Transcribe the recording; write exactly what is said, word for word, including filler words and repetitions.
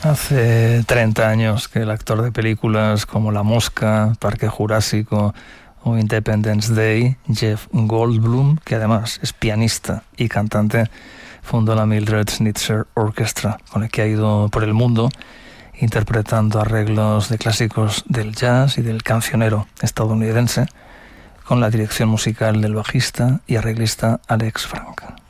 Hace treinta años que el actor de películas como La Mosca, Parque Jurásico o Independence Day, Jeff Goldblum, que además es pianista y cantante, fundó la Mildred Schnitzer Orchestra, con el que ha ido por el mundo interpretando arreglos de clásicos del jazz y del cancionero estadounidense, con la dirección musical del bajista y arreglista Alex Frank.